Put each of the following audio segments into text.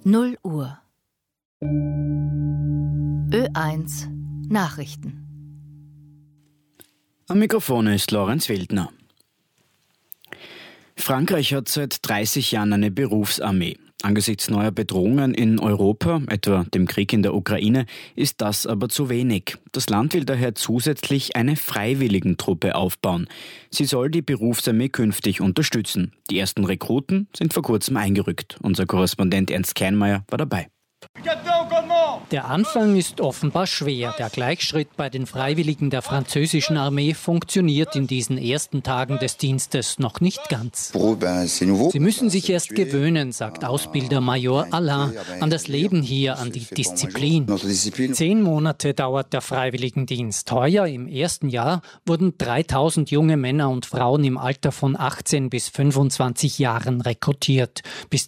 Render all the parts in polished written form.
0 Uhr. Ö1 Nachrichten. Am Mikrofon ist Lorenz Wildner. Frankreich hat seit 30 Jahren eine Berufsarmee. Angesichts neuer Bedrohungen in Europa, etwa dem Krieg in der Ukraine, ist das aber zu wenig. Das Land will daher zusätzlich eine Freiwilligentruppe aufbauen. Sie soll die Berufsarmee künftig unterstützen. Die ersten Rekruten sind vor kurzem eingerückt. Unser Korrespondent Ernst Keinmeier war dabei. Der Anfang ist offenbar schwer. Der Gleichschritt bei den Freiwilligen der französischen Armee funktioniert in diesen ersten Tagen des Dienstes noch nicht ganz. Sie müssen sich erst gewöhnen, sagt Ausbilder Major Alain, an das Leben hier, an die Disziplin. 10 Monate dauert der Freiwilligendienst. Heuer, im ersten Jahr, wurden 3000 junge Männer und Frauen im Alter von 18 bis 25 Jahren rekrutiert. Bis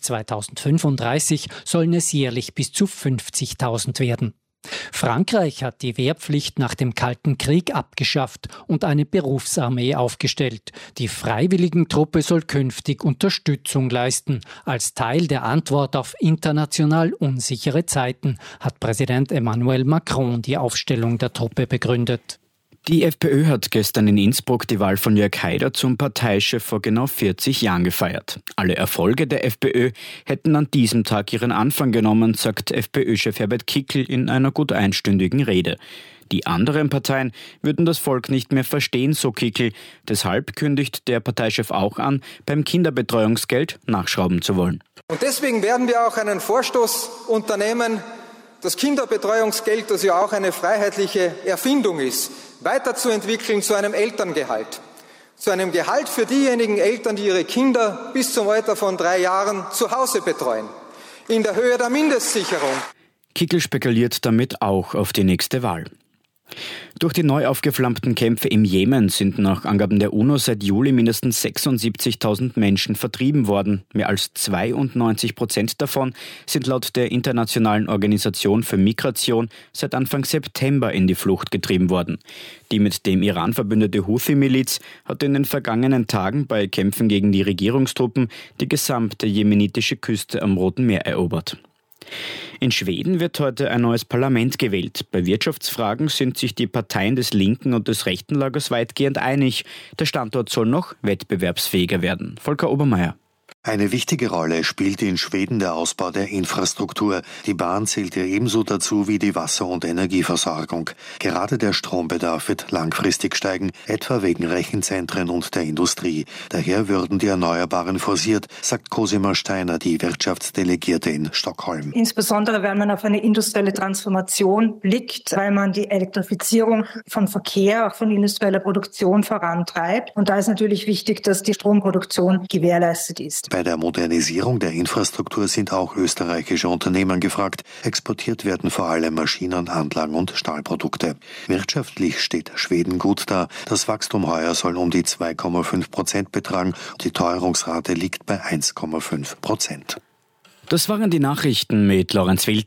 2035 sollen es jährlich bis zu 50.000 werden. Frankreich hat die Wehrpflicht nach dem Kalten Krieg abgeschafft und eine Berufsarmee aufgestellt. Die Freiwilligentruppe soll künftig Unterstützung leisten. Als Teil der Antwort auf international unsichere Zeiten hat Präsident Emmanuel Macron die Aufstellung der Truppe begründet. Die FPÖ hat gestern in Innsbruck die Wahl von Jörg Haider zum Parteichef vor genau 40 Jahren gefeiert. Alle Erfolge der FPÖ hätten an diesem Tag ihren Anfang genommen, sagt FPÖ-Chef Herbert Kickl in einer gut einstündigen Rede. Die anderen Parteien würden das Volk nicht mehr verstehen, so Kickl. Deshalb kündigt der Parteichef auch an, beim Kinderbetreuungsgeld nachschrauben zu wollen. Und deswegen werden wir auch einen Vorstoß unternehmen, das Kinderbetreuungsgeld, das ja auch eine freiheitliche Erfindung ist, weiterzuentwickeln zu einem Elterngehalt. Zu einem Gehalt für diejenigen Eltern, die ihre Kinder bis zum Alter von 3 Jahren zu Hause betreuen. In der Höhe der Mindestsicherung. Kickl spekuliert damit auch auf die nächste Wahl. Durch die neu aufgeflammten Kämpfe im Jemen sind nach Angaben der UNO seit Juli mindestens 76.000 Menschen vertrieben worden. Mehr als 92% davon sind laut der Internationalen Organisation für Migration seit Anfang September in die Flucht getrieben worden. Die mit dem Iran verbündete Houthi-Miliz hat in den vergangenen Tagen bei Kämpfen gegen die Regierungstruppen die gesamte jemenitische Küste am Roten Meer erobert. In Schweden wird heute ein neues Parlament gewählt. Bei Wirtschaftsfragen sind sich die Parteien des linken und des rechten Lagers weitgehend einig. Der Standort soll noch wettbewerbsfähiger werden. Volker Obermeier. Eine wichtige Rolle spielt in Schweden der Ausbau der Infrastruktur. Die Bahn zählt hier ebenso dazu wie die Wasser- und Energieversorgung. Gerade der Strombedarf wird langfristig steigen, etwa wegen Rechenzentren und der Industrie. Daher würden die Erneuerbaren forciert, sagt Cosima Steiner, die Wirtschaftsdelegierte in Stockholm. Insbesondere wenn man auf eine industrielle Transformation blickt, weil man die Elektrifizierung von Verkehr, auch von industrieller Produktion vorantreibt. Und da ist natürlich wichtig, dass die Stromproduktion gewährleistet ist. Bei der Modernisierung der Infrastruktur sind auch österreichische Unternehmen gefragt. Exportiert werden vor allem Maschinen, Anlagen und Stahlprodukte. Wirtschaftlich steht Schweden gut da. Das Wachstum heuer soll um die 2,5% betragen. Die Teuerungsrate liegt bei 1,5%. Das waren die Nachrichten mit Lorenz Wildner.